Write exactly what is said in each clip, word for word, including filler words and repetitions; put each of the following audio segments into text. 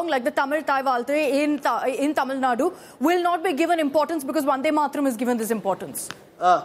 song like the Tamil Thai Valtre in, in Tamil Nadu will not be given importance because Vande Mataram is given this importance? Uh,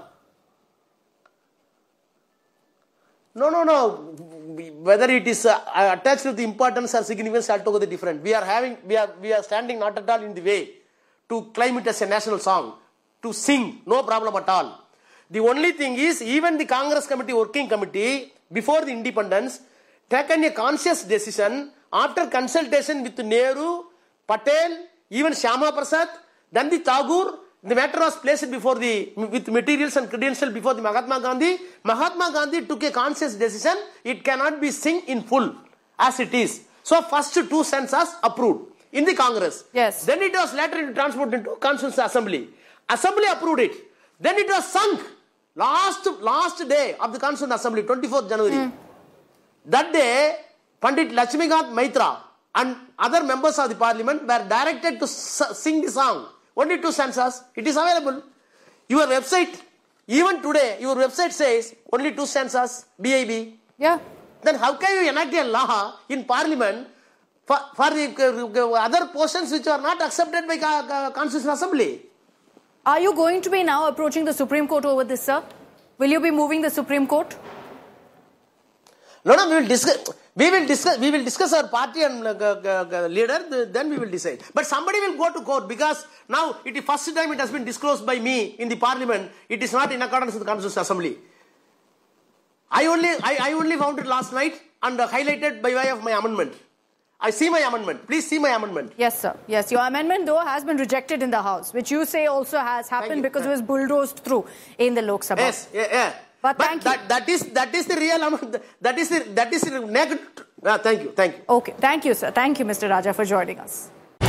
no, no, no. Whether it is uh, attached with importance or significance altogether different. We are having, we are, we are standing not at all in the way to claim it as a national song, to sing, no problem at all. The only thing is, even the Congress Committee, Working Committee, before the independence, taken a conscious decision after consultation with Nehru, Patel, even Shyama Prasad, then the Tagore. The matter was placed before the, with materials and credentials before the Mahatma Gandhi. Mahatma Gandhi took a conscious decision, it cannot be sung in full, as it is. So first two census approved in the Congress. Yes. Then it was later transported into Constitutional Assembly. Assembly approved it. Then it was sung last, last day of the Constitutional Assembly, twenty-fourth January. Mm. That day, Pandit Lakshmikant Maitra and other members of the parliament were directed to sing the song. Only two stanzas. It is available. Your website, even today, your website says only two stanzas, B I B. Yeah. Then how can you enact a law in parliament for, for the uh, other portions which are not accepted by uh, Constitutional Assembly? Are you going to be now approaching the Supreme Court over this, sir? Will you be moving the Supreme Court? No, no, we will discuss. We will discuss. We will discuss our party and uh, uh, leader. Then we will decide. But somebody will go to court because now it is first time it has been disclosed by me in the parliament. It is not in accordance with the Constitutional Assembly. I only I, I only found it last night and uh, highlighted by way of my amendment. I see my amendment. Please see my amendment. Yes, sir. Yes, your amendment though has been rejected in the House, which you say also has happened because it was bulldozed through in the Lok Sabha. Yes, yeah, yeah. But, but thank that, you. that is that is the real amount. That is the that is the naked. Uh, thank you, thank you. Okay, thank you, sir. Thank you, Mister Raja, for joining us.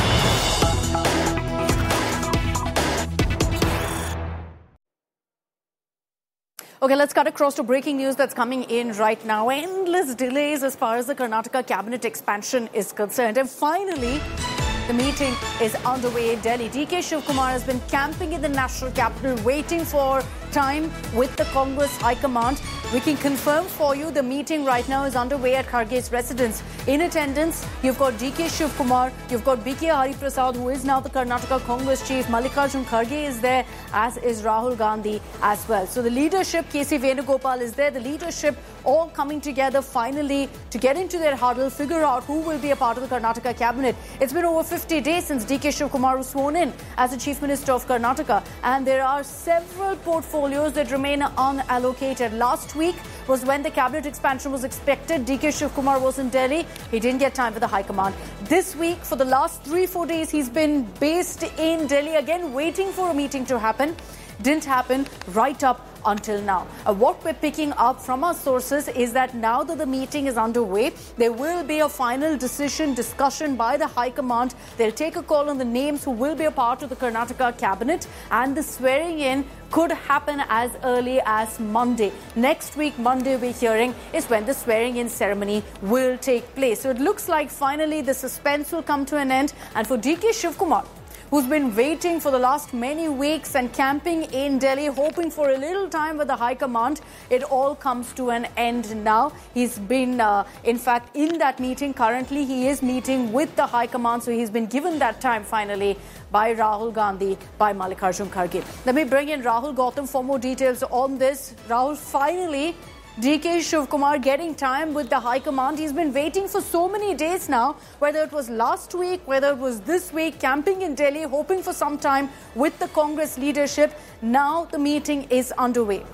Okay, let's cut across to breaking news that's coming in right now. Endless delays as far as the Karnataka cabinet expansion is concerned, and finally, the meeting is underway in Delhi. D K Shivkumar has been camping in the national capital, waiting for time with the Congress High Command. We can confirm for you the meeting right now is underway at Kharge's residence. In attendance, you've got D K Shivkumar, you've got B K Hariprasad, who is now the Karnataka Congress chief. Mallikarjun Kharge is there, as is Rahul Gandhi as well. So the leadership, K C Venugopal is there. The leadership all coming together finally to get into their huddle, figure out who will be a part of the Karnataka cabinet. It's been over fifty days since D K Shivkumar was sworn in as the Chief Minister of Karnataka, and there are several portfolios that remain unallocated. Last week was when the cabinet expansion was expected. D K Shivkumar was in Delhi. He didn't get time for the High Command. This week, for the last three, four days, he's been based in Delhi again, waiting for a meeting to happen. Didn't happen right up until now. Uh, what we're picking up from our sources is that now that the meeting is underway, there will be a final decision, discussion by the High Command. They'll take a call on the names who will be a part of the Karnataka cabinet, and the swearing in could happen as early as Monday. Next week, Monday, we're hearing, is when the swearing in ceremony will take place. So it looks like finally the suspense will come to an end, and for D K Shivkumar, who's been waiting for the last many weeks and camping in Delhi, hoping for a little time with the High Command, it all comes to an end now. He's been, uh, in fact, in that meeting. Currently, he is meeting with the High Command, so he's been given that time finally by Rahul Gandhi, by Mallikarjun Kharge. Let me bring in Rahul Gautam for more details on this. Rahul, finally, D K Shivkumar getting time with the High Command. He's been waiting for so many days now, whether it was last week, whether it was this week, camping in Delhi, hoping for some time with the Congress leadership. Now the meeting is underway.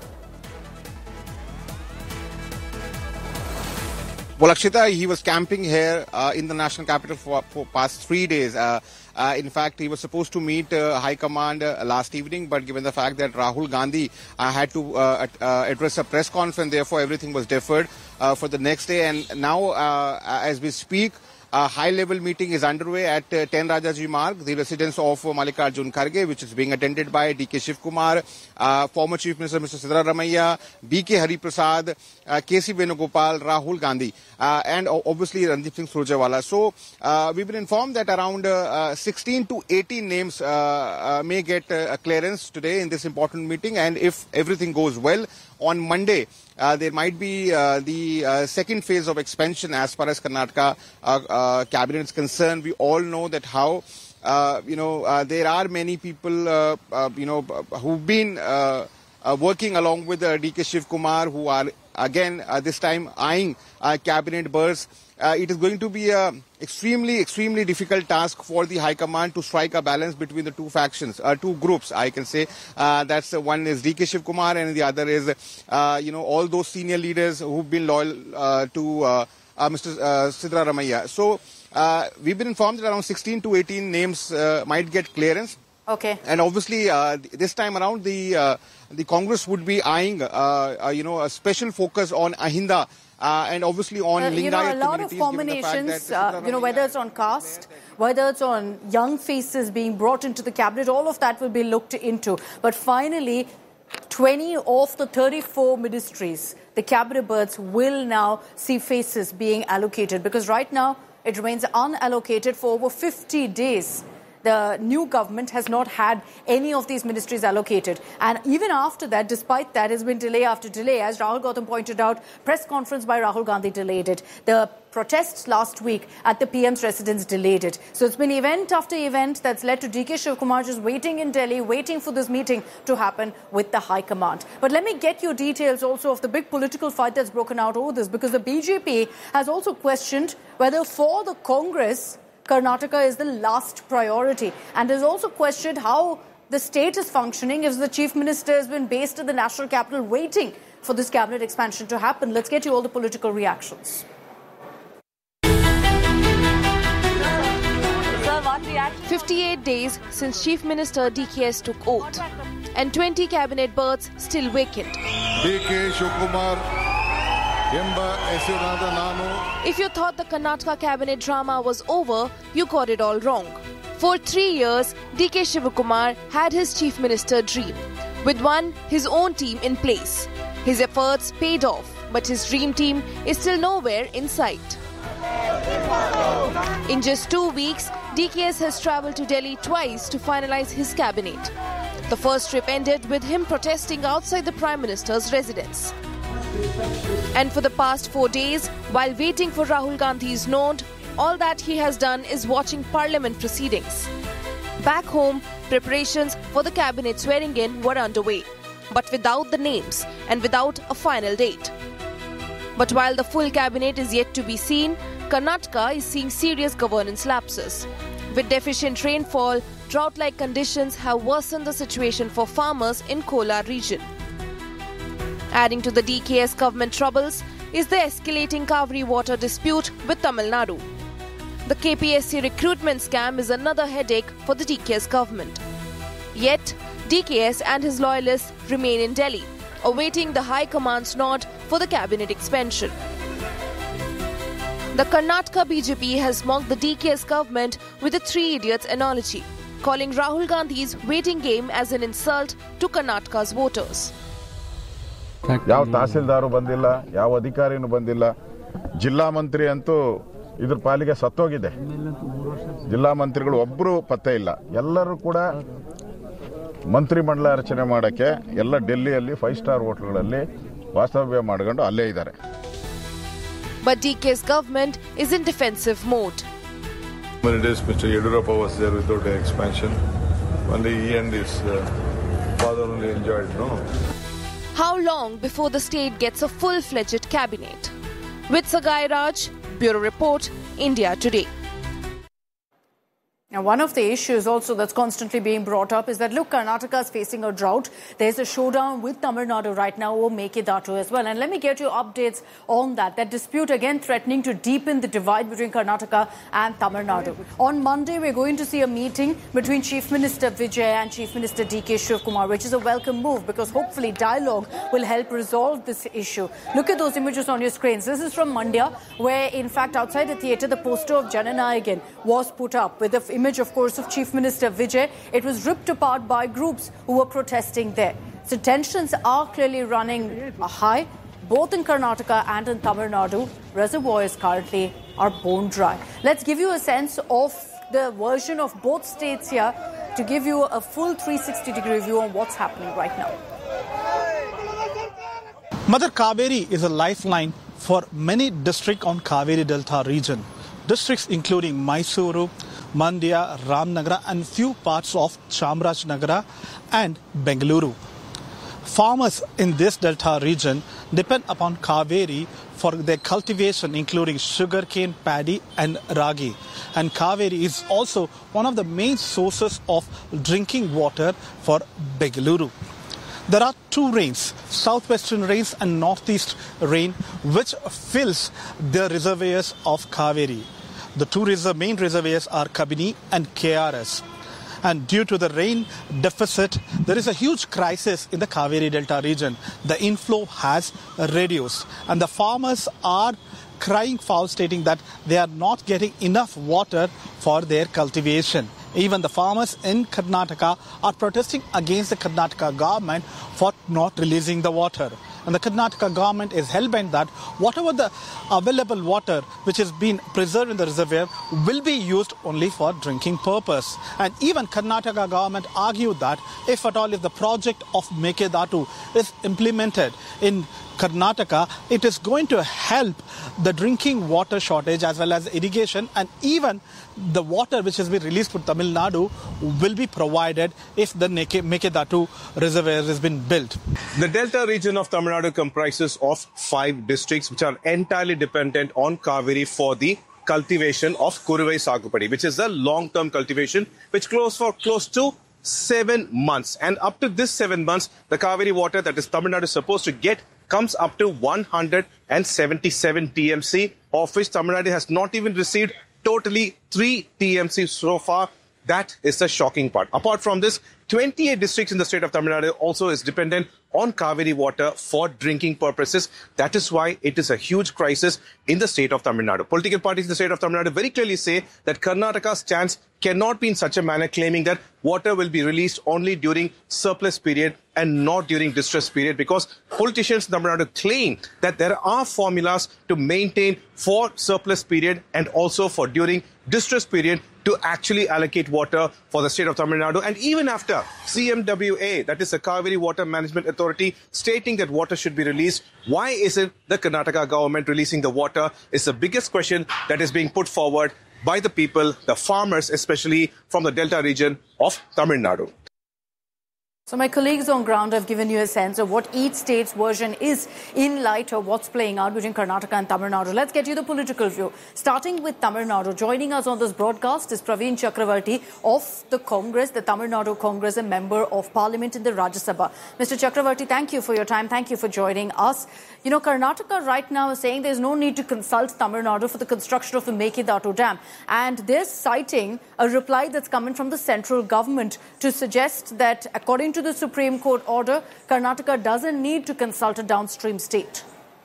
Well, Akshita, he was camping here uh, in the national capital for, for past three days. Uh, uh, in fact, he was supposed to meet uh, High Command uh, last evening, but given the fact that Rahul Gandhi uh, had to uh, uh, address a press conference, therefore everything was deferred uh, for the next day. And now, uh, as we speak, a high-level meeting is underway at uh, ten Rajaji Marg, the residence of uh, Mallikarjun Kharge, which is being attended by D K Shivkumar, uh, former Chief Minister Mister Siddararamaiah, B K Hariprasad, uh, K C Venugopal, Rahul Gandhi, uh, and obviously Randeep Singh Surjewala. So uh, we've been informed that around uh, uh, sixteen to eighteen names uh, uh, may get uh, a clearance today in this important meeting, and if everything goes well, on Monday, uh, there might be uh, the uh, second phase of expansion as far as Karnataka uh, uh, cabinet is concerned. We all know that how, uh, you know, uh, there are many people, uh, uh, you know, who've been uh, uh, working along with uh, D K Shivakumar, who are again uh, this time eyeing uh, cabinet berths. Uh, it is going to be a extremely, extremely difficult task for the High Command to strike a balance between the two factions, uh, two groups, I can say. Uh, that's uh, one is D K Shivakumar and the other is, uh, you know, all those senior leaders who've been loyal uh, to uh, uh, Mister Uh, Siddaramaiah. So uh, we've been informed that around sixteen to eighteen names uh, might get clearance. Okay. And obviously, uh, this time around, the uh, the Congress would be eyeing, uh, uh, you know, a special focus on Ahinda. Uh, and obviously on uh, Lingayat you know, a lot of communities, combinations, uh, you know, whether it's on caste, whether it's on young faces being brought into the cabinet, all of that will be looked into. But finally, twenty of the thirty-four ministries, the cabinet berths will now see faces being allocated, because right now it remains unallocated for over fifty days. The new government has not had any of these ministries allocated. And even after that, despite that, has been delay after delay. As Rahul Gautam pointed out, press conference by Rahul Gandhi delayed it. The protests last week at the P M's residence delayed it. So it's been event after event that's led to D K Shivakumar just waiting in Delhi, waiting for this meeting to happen with the High Command. But let me get you details also of the big political fight that's broken out over this, because the B J P has also questioned whether for the Congress, Karnataka is the last priority, and has also questioned how the state is functioning if the Chief Minister has been based at the national capital waiting for this cabinet expansion to happen. Let's get you all the political reactions. fifty-eight days since Chief Minister D K S took oath, and twenty cabinet berths still vacant. D K Shivakumar. If you thought the Karnataka cabinet drama was over, you got it all wrong. For three years, D K Shivakumar had his chief minister dream, with one his own team in place. His efforts paid off, but his dream team is still nowhere in sight. In just two weeks, D K S has travelled to Delhi twice to finalise his cabinet. The first trip ended with him protesting outside the Prime Minister's residence. And for the past four days, while waiting for Rahul Gandhi's nod, all that he has done is watching Parliament proceedings. Back home, preparations for the cabinet swearing-in were underway, but without the names and without a final date. But while the full cabinet is yet to be seen, Karnataka is seeing serious governance lapses. With deficient rainfall, drought-like conditions have worsened the situation for farmers in Kolar region. Adding to the D K S government troubles is the escalating Kaveri water dispute with Tamil Nadu. The K P S C recruitment scam is another headache for the D K S government. Yet, D K S and his loyalists remain in Delhi, awaiting the High Command's nod for the cabinet expansion. The Karnataka B J P has mocked the D K S government with a three idiots analogy, calling Rahul Gandhi's waiting game as an insult to Karnataka's voters. ಯಾವ ತಹಸೀಲ್ದಾರು ಬಂದಿಲ್ಲ, ಯಾವ ಅಧಿಕಾರಿನೂ ಬಂದಿಲ್ಲ. ಜಿಲ್ಲಾ ಮಂತ್ರಿ ಅಂತೂ ಇದ್ರ ಪಾಲಿಗೆ ಸತ್ತೋಗಿದೆ. ಜಿಲ್ಲಾ ಮಂತ್ರಿಗಳು ಒಬ್ಬರು ಪತ್ತೆ ಇಲ್ಲ. ಎಲ್ಲರೂ ಕೂಡ ಮಂತ್ರಿ ಮಂಡಲ ರಚನೆ ಮಾಡಕ್ಕೆ ಎಲ್ಲ ಡೆಲ್ಲಿಯಲ್ಲಿ ಫೈವ್ ಸ್ಟಾರ್ ಹೋಟೆಲ್ಗಳಲ್ಲಿ ವಾಸ್ತವ್ಯ ಮಾಡಿಕೊಂಡು ಅಲ್ಲೇ ಇದ್ದಾರೆ. But D K's government is in defensive mode. Many days Mister Yediyurappa was there without an expansion. Only he and his uh, father only enjoyed, no? How long before the state gets a full-fledged cabinet? With Sagai Raj, Bureau Report, India Today. Now, one of the issues also that's constantly being brought up is that, look, Karnataka is facing a drought. There's a showdown with Tamil Nadu right now, or Mekidatu as well. And let me get you updates on that. That dispute again threatening to deepen the divide between Karnataka and Tamil Nadu. On Monday, we're going to see a meeting between Chief Minister Vijay and Chief Minister D K Shivakumar, which is a welcome move because hopefully dialogue will help resolve this issue. Look at those images on your screens. This is from Mandya, where, in fact, outside the theatre, the poster of Jananayagan was put up with the image, of course, of Chief Minister Vijay. It was ripped apart by groups who were protesting there. So tensions are clearly running high, both in Karnataka and in Tamil Nadu. Reservoirs currently are bone dry. Let's give you a sense of the version of both states here to give you a full three sixty degree view on what's happening right now. Mother Kaveri is a lifeline for many districts on Kaveri Delta region. Districts including Mysuru, Mandya, Ramnagara and few parts of Chamarajnagara and Bengaluru. Farmers in this delta region depend upon Kaveri for their cultivation, including sugarcane, paddy and ragi. And Kaveri is also one of the main sources of drinking water for Bengaluru. There are two rains, southwestern rains and northeast rain, which fills the reservoirs of Kaveri. The two reserve, main reservoirs are Kabini and K R S. And due to the rain deficit, there is a huge crisis in the Kaveri Delta region. The inflow has reduced and the farmers are crying foul, stating that they are not getting enough water for their cultivation. Even the farmers in Karnataka are protesting against the Karnataka government for not releasing the water. And the Karnataka government is hell-bent that whatever the available water which has been preserved in the reservoir will be used only for drinking purpose. And even Karnataka government argued that if at all if the project of Mekedatu is implemented in Karnataka, it is going to help the drinking water shortage as well as irrigation, and even the water which has been released for Tamil Nadu will be provided if the Mekedatu reservoir has been built. The Delta region of Tamil Nadu comprises of five districts which are entirely dependent on Kaveri for the cultivation of Kuruvai Sagupadi, which is a long-term cultivation which goes for close to seven months. And up to this seven months, the Kaveri water that is Tamil Nadu is supposed to get comes up to one hundred seventy-seven T M C, of which Tamil Nadu has not even received totally three T M C so far. That is the shocking part. Apart from this, twenty-eight districts in the state of Tamil Nadu also is dependent on Kaveri water for drinking purposes. That is why it is a huge crisis in the state of Tamil Nadu. Political parties in the state of Tamil Nadu very clearly say that Karnataka's stance cannot be in such a manner, claiming that water will be released only during surplus period and not during distress period, because politicians in Tamil Nadu claim that there are formulas to maintain for surplus period and also for during distress period to actually allocate water for the state of Tamil Nadu. And even after C M W A, that is the Kaveri Water Management Authority, stating that water should be released, why isn't the Karnataka government releasing the water is the biggest question that is being put forward by the people, the farmers, especially from the Delta region of Tamil Nadu. So my colleagues on ground have given you a sense of what each state's version is in light of what's playing out between Karnataka and Tamil Nadu. Let's get you the political view. Starting with Tamil Nadu, joining us on this broadcast is Praveen Chakravarti of the Congress, the Tamil Nadu Congress, a member of Parliament in the Rajya Sabha. Mister Chakravarti, thank you for your time. Thank you for joining us. You know, Karnataka right now is saying there's no need to consult Tamil Nadu for the construction of the Mekedatu Dam. And they're citing a reply that's coming from the central government to suggest that, according to the Supreme Court order, Karnataka doesn't need to consult a downstream state.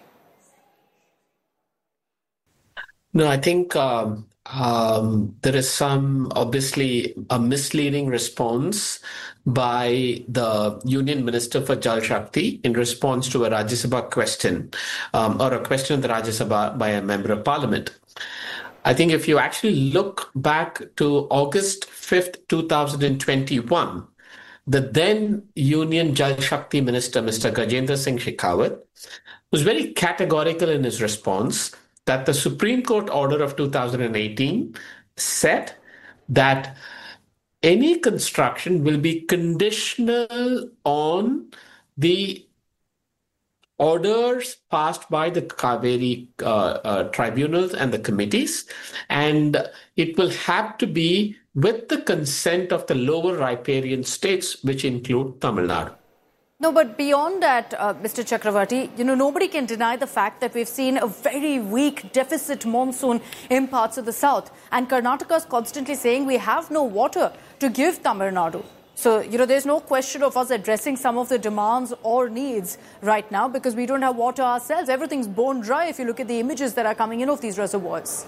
No, I think um, um, there is some, obviously, a misleading response by the Union Minister for Jal Shakti in response to a Rajya Sabha question, um, or a question in the Rajya Sabha by a member of Parliament. I think if you actually look back to August fifth, two thousand twenty-one, the then Union Jal Shakti Minister, Mister Gajendra Singh Shekhawat, was very categorical in his response that the Supreme Court order of two thousand eighteen said that any construction will be conditional on the orders passed by the Kaveri uh, uh, tribunals and the committees, and it will have to be with the consent of the lower riparian states, which include Tamil Nadu. No, but beyond that, uh, Mister Chakravarti, you know, nobody can deny the fact that we've seen a very weak deficit monsoon in parts of the south. And Karnataka is constantly saying we have no water to give Tamil Nadu. So, you know, there's no question of us addressing some of the demands or needs right now because we don't have water ourselves. Everything's bone dry if you look at the images that are coming in of these reservoirs.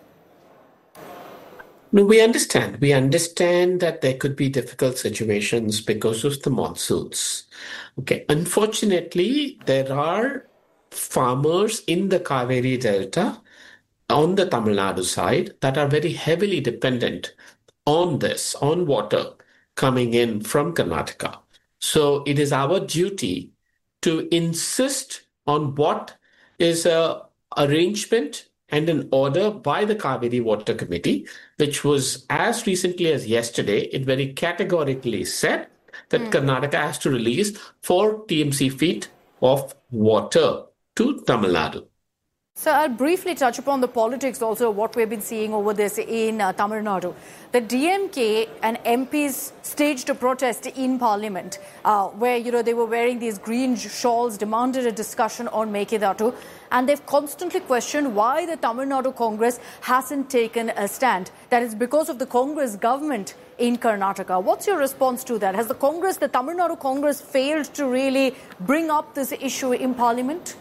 No, we understand. We understand that there could be difficult situations because of the monsoons. Okay. Unfortunately, there are farmers in the Kaveri Delta on the Tamil Nadu side that are very heavily dependent on this, on water coming in from Karnataka. So it is our duty to insist on what is a arrangement and an order by the Kaveri Water Committee, which was as recently as yesterday, it very categorically said that mm. Karnataka has to release four T M C feet of water to Tamil Nadu. So I'll briefly touch upon the politics also, what we've been seeing over this in uh, Tamil Nadu. The D M K and M Ps staged a protest in Parliament uh, where, you know, they were wearing these green shawls, demanded a discussion on Mekedatu, and they've constantly questioned why the Tamil Nadu Congress hasn't taken a stand. That is because of the Congress government in Karnataka. What's your response to that? Has the Congress, the Tamil Nadu Congress, failed to really bring up this issue in Parliament?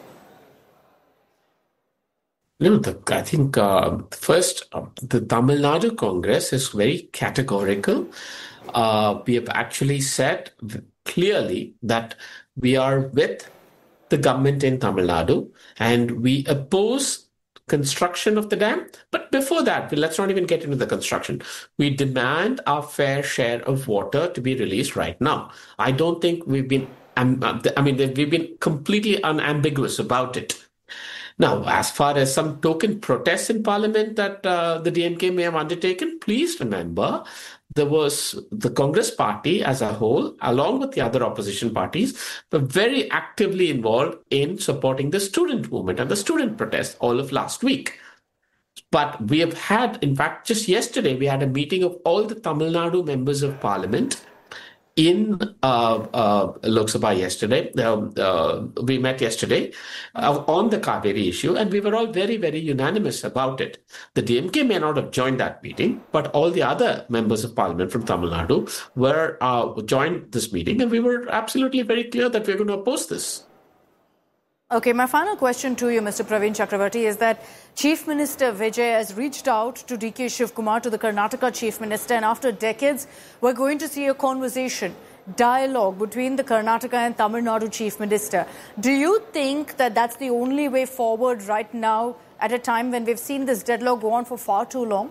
No, the, I think uh, first, uh, the Tamil Nadu Congress is very categorical. Uh, we have actually said clearly that we are with the government in Tamil Nadu and we oppose construction of the dam. But before that, let's not even get into the construction. We demand our fair share of water to be released right now. I don't think we've been, um, I mean, we've been completely unambiguous about it. Now, as far as some token protests in Parliament that uh, the D M K may have undertaken, please remember there was the Congress party as a whole, along with the other opposition parties, were very actively involved in supporting the student movement and the student protests all of last week. But we have had, in fact, just yesterday, we had a meeting of all the Tamil Nadu members of Parliament in uh, uh, Lok Sabha yesterday. Uh, uh, we met yesterday uh, on the Kaveri issue, and we were all very, very unanimous about it. The D M K may not have joined that meeting, but all the other members of Parliament from Tamil Nadu were uh, joined this meeting, and we were absolutely very clear that we're going to oppose this. Okay, my final question to you, Mister Praveen Chakravarti, is that Chief Minister Vijay has reached out to D K Shivkumar, to the Karnataka Chief Minister, and after decades, we're going to see a conversation, dialogue between the Karnataka and Tamil Nadu Chief Minister. Do you think that that's the only way forward right now at a time when we've seen this deadlock go on for far too long?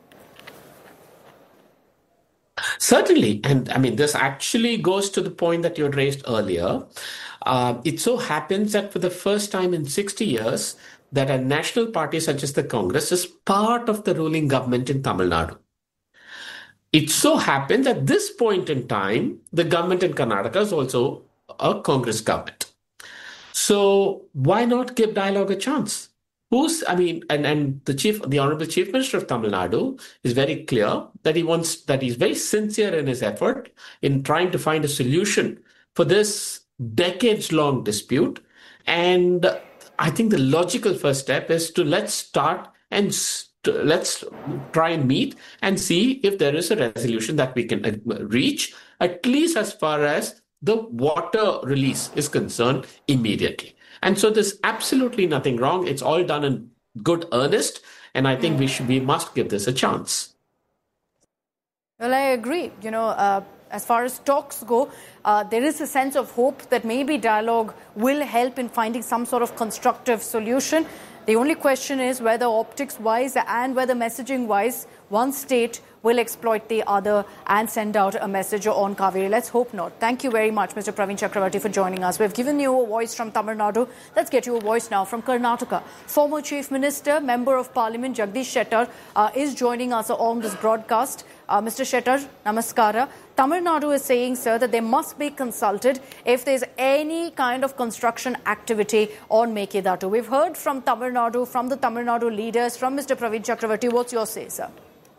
Certainly. And I mean, this actually goes to the point that you had raised earlier. Uh, it so happens that for the first time in sixty years, that a national party such as the Congress is part of the ruling government in Tamil Nadu. It so happens at this point in time, the government in Karnataka is also a Congress government. So why not give dialogue a chance? Who's, I mean, and, and the chief, the Honorable Chief Minister of Tamil Nadu is very clear that he wants, that he's very sincere in his effort in trying to find a solution for this decades-long dispute. And I think the logical first step is to let's start and st- let's try and meet and see if there is a resolution that we can reach, at least as far as the water release is concerned immediately. And so there's absolutely nothing wrong. It's all done in good earnest. And I think we should, we must give this a chance. Well, I agree. You know, uh, as far as talks go, uh, there is a sense of hope that maybe dialogue will help in finding some sort of constructive solution. The only question is whether optics-wise and whether messaging-wise, one state will exploit the other and send out a message on Kaveri. Let's hope not. Thank you very much, Mister Praveen Chakravarti, for joining us. We've given you a voice from Tamil Nadu. Let's get you a voice now from Karnataka. Former Chief Minister, Member of Parliament, Jagdish Shettar, uh, is joining us on this broadcast. Uh, Mister Shettar, namaskara. Tamil Nadu is saying, sir, that they must be consulted if there's any kind of construction activity on Mekedatu. We've heard from Tamil Nadu, from the Tamil Nadu leaders, from Mister Praveen Chakravarti. What's your say, sir?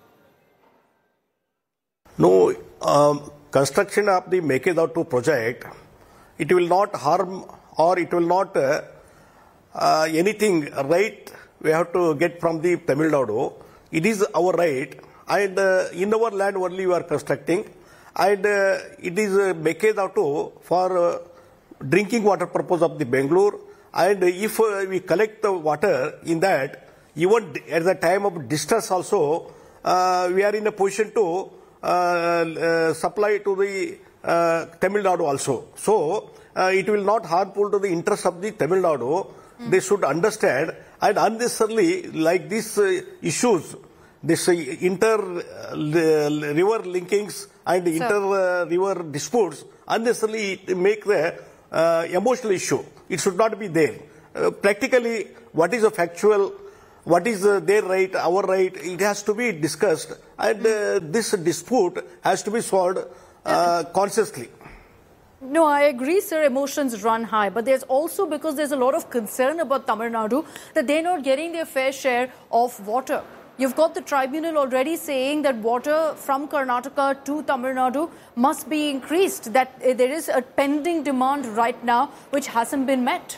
No, um, construction of the Mekedatu project, it will not harm or it will not uh, uh, anything right we have to get from the Tamil Nadu. It is our right, and uh, in our land only we are constructing, and uh, it is uh, Mekedatu for uh, drinking water purpose of the Bangalore, and if uh, we collect the water in that, even at the time of distress also, uh, we are in a position to Uh, uh, supply to the uh, Tamil Nadu also. So, uh, it will not harmful to the interest of the Tamil Nadu. Mm. They should understand, and unnecessarily, like these uh, issues, this uh, inter-river uh, linkings and so, inter-river uh, disputes, unnecessarily make the uh, emotional issue. It should not be there. uh, practically what is a factual, what is uh, their right, our right, it has to be discussed, and uh, this dispute has to be solved uh, consciously. No, I agree, sir. Emotions run high. But there's also, because there's a lot of concern about Tamil Nadu, that they're not getting their fair share of water. You've got the tribunal already saying that water from Karnataka to Tamil Nadu must be increased, that uh, there is a pending demand right now which hasn't been met.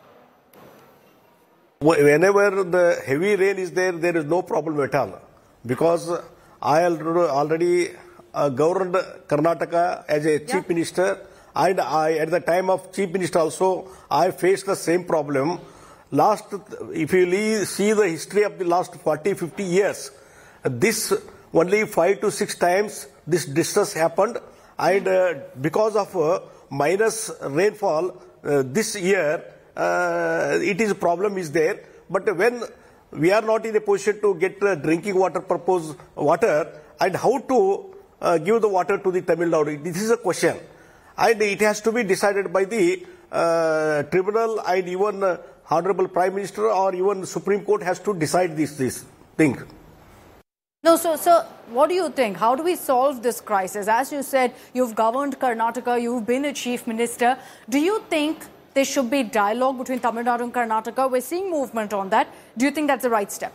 Whenever the heavy rain is there, there is no problem at all. Because I already uh, governed Karnataka as a chief yeah. minister. And I, at the time of chief minister also, I faced the same problem. Last, if you see the history of the last forty, fifty years, this only five to six times this distress happened. And uh, because of uh, minus rainfall uh, this year, uh, it is a problem is there. But when we are not in a position to get uh, drinking water purpose water, and how to uh, give the water to the Tamil Nadu, this is a question. And it has to be decided by the uh, tribunal, and even uh, Honorable Prime Minister or even Supreme Court has to decide this, this thing. No, so, sir, what do you think? How do we solve this crisis? As you said, you've governed Karnataka, you've been a chief minister. Do you think there should be dialogue between Tamil Nadu and Karnataka? We're seeing movement on that. Do you think that's the right step?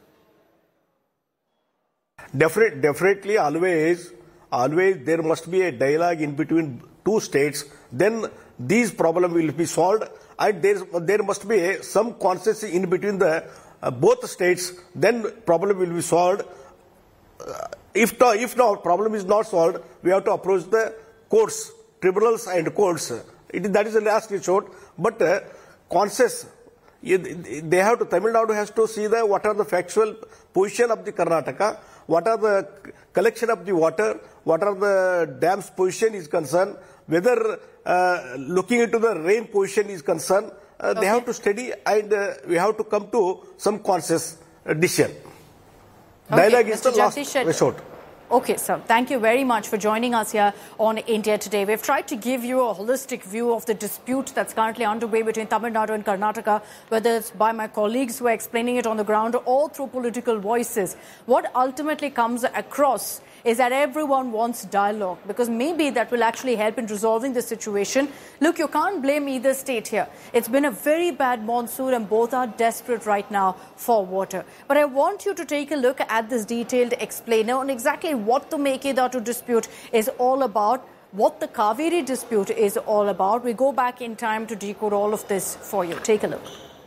Definitely, definitely, always, always there must be a dialogue in between two states. Then these problems will be solved, and there there must be a, some consensus in between the uh, both states. Then problem will be solved. Uh, if to, if no problem is not solved, we have to approach the courts, tribunals, and courts. It, that is the last resort. But uh, consensus, they have to. Tamil Nadu has to see the what are the factual position of the Karnataka, what are the collection of the water, what are the dams position is concerned, whether uh, looking into the rain position is concerned, uh, okay. they have to study, and uh, we have to come to some consensus uh, decision. Okay. Dialogue is the last resort. Okay, sir. Thank you very much for joining us here on India Today. We've tried to give you a holistic view of the dispute that's currently underway between Tamil Nadu and Karnataka, whether it's by my colleagues who are explaining it on the ground or through political voices. What ultimately comes across is that everyone wants dialogue, because maybe that will actually help in resolving the situation. Look, you can't blame either state here. It's been a very bad monsoon and both are desperate right now for water. But I want you to take a look at this detailed explainer on exactly what the Mekedatu dispute is all about, what the Kaveri dispute is all about. We go back in time to decode all of this for you. Take a look.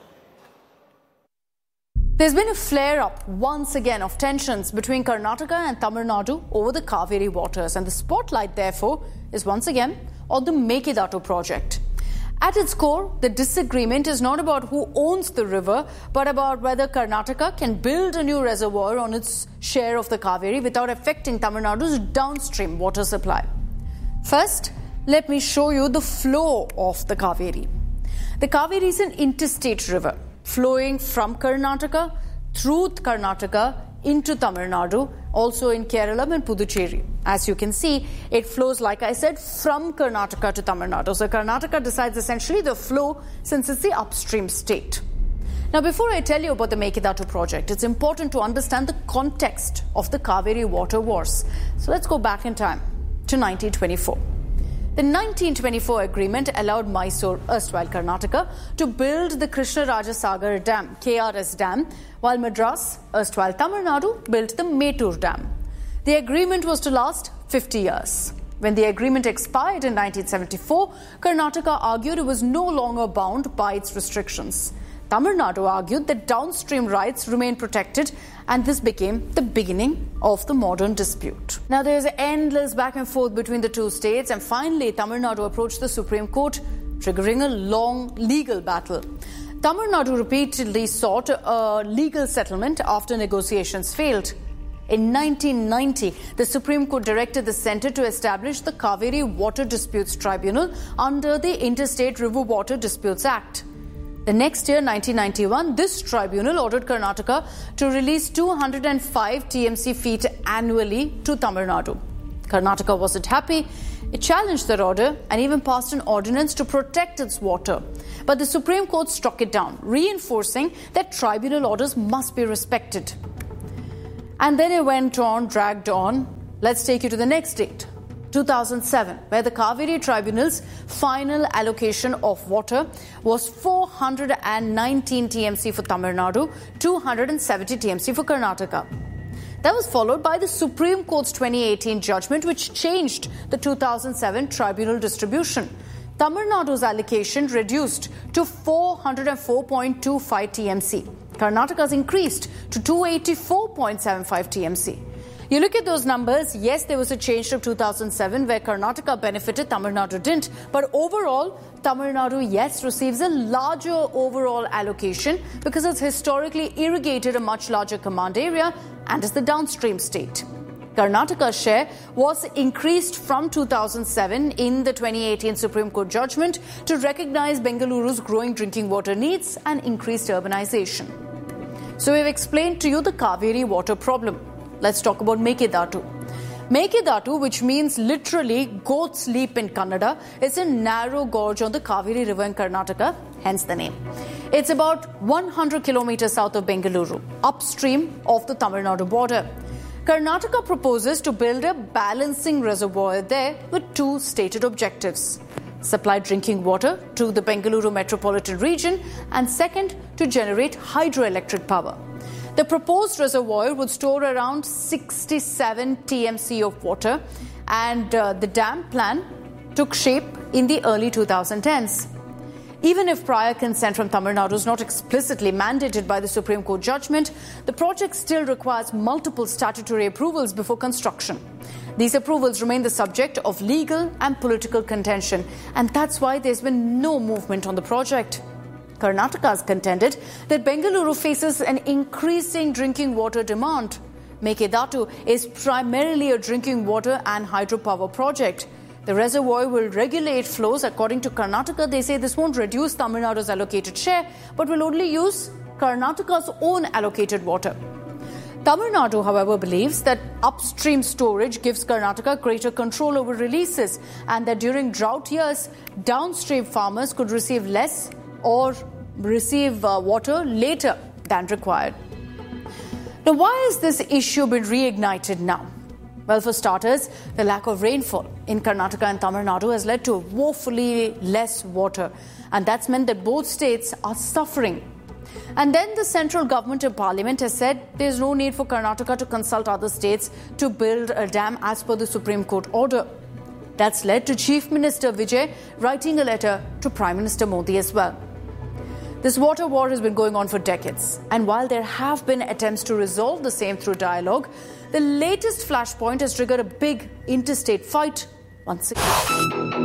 There's been a flare-up, once again, of tensions between Karnataka and Tamil Nadu over the Kaveri waters. And the spotlight, therefore, is once again on the Mekedatu project. At its core, the disagreement is not about who owns the river, but about whether Karnataka can build a new reservoir on its share of the Kaveri without affecting Tamil Nadu's downstream water supply. First, let me show you the flow of the Kaveri. The Kaveri is an interstate river, flowing from Karnataka through Karnataka into Tamil Nadu, also in Kerala and Puducherry. As you can see, it flows, like I said, from Karnataka to Tamil Nadu. So Karnataka decides essentially the flow since it's the upstream state. Now, before I tell you about the Mekedatu project, it's important to understand the context of the Kaveri water wars. So let's go back in time to nineteen twenty-four. The nineteen twenty-four agreement allowed Mysore, erstwhile Karnataka, to build the Krishnarajasagar Dam, K R S Dam, while Madras, erstwhile Tamil Nadu, built the Mettur Dam. The agreement was to last fifty years. When the agreement expired in nineteen seventy-four, Karnataka argued it was no longer bound by its restrictions. Tamil Nadu argued that downstream rights remained protected, and this became the beginning of the modern dispute. Now, there is endless back and forth between the two states, and finally Tamil Nadu approached the Supreme Court, triggering a long legal battle. Tamil Nadu repeatedly sought a legal settlement after negotiations failed. In nineteen ninety, the Supreme Court directed the centre to establish the Kaveri Water Disputes Tribunal under the Interstate River Water Disputes Act. The next year, nineteen ninety-one, this tribunal ordered Karnataka to release two hundred five T M C feet annually to Tamil Nadu. Karnataka wasn't happy. It challenged that order and even passed an ordinance to protect its water. But the Supreme Court struck it down, reinforcing that tribunal orders must be respected. And then it went on, dragged on. Let's take you to the next date, two thousand seven, where the Kaveri Tribunal's final allocation of water was four hundred nineteen T M C for Tamil Nadu, two hundred seventy T M C for Karnataka. That was followed by the Supreme Court's twenty eighteen judgment, which changed the two thousand seven tribunal distribution. Tamil Nadu's allocation reduced to four hundred four point two five T M C. Karnataka's increased to two hundred eighty-four point seven five T M C. You look at those numbers, yes, there was a change to two thousand seven where Karnataka benefited, Tamil Nadu didn't. But overall, Tamil Nadu, yes, receives a larger overall allocation because it's historically irrigated a much larger command area and is the downstream state. Karnataka's share was increased from two thousand seven in the twenty eighteen Supreme Court judgment to recognize Bengaluru's growing drinking water needs and increased urbanization. So we've explained to you the Kaveri water problem. Let's talk about Mekedatu. Mekedatu, which means literally goat's leap in Kannada, is a narrow gorge on the Kaveri River in Karnataka, hence the name. It's about one hundred kilometers south of Bengaluru, upstream of the Tamil Nadu border. Karnataka proposes to build a balancing reservoir there with two stated objectives: supply drinking water to the Bengaluru metropolitan region, and second, to generate hydroelectric power. The proposed reservoir would store around sixty-seven T M C of water, and uh, the dam plan took shape in the early twenty tens. Even if prior consent from Tamil Nadu is not explicitly mandated by the Supreme Court judgment, the project still requires multiple statutory approvals before construction. These approvals remain the subject of legal and political contention, and that's why there's been no movement on the project. Karnataka has contended that Bengaluru faces an increasing drinking water demand. Mekedatu is primarily a drinking water and hydropower project. The reservoir will regulate flows. According to Karnataka, they say this won't reduce Tamil Nadu's allocated share, but will only use Karnataka's own allocated water. Tamil Nadu, however, believes that upstream storage gives Karnataka greater control over releases, and that during drought years, downstream farmers could receive less or receive uh, water later than required. Now, why has this issue been reignited now? Well, for starters, the lack of rainfall in Karnataka and Tamil Nadu has led to woefully less water, and that's meant that both states are suffering. And then the central government and parliament has said there's no need for Karnataka to consult other states to build a dam as per the Supreme Court order. That's led to Chief Minister Vijay writing a letter to Prime Minister Modi as well. This water war has been going on for decades, and while there have been attempts to resolve the same through dialogue, the latest flashpoint has triggered a big interstate fight once again.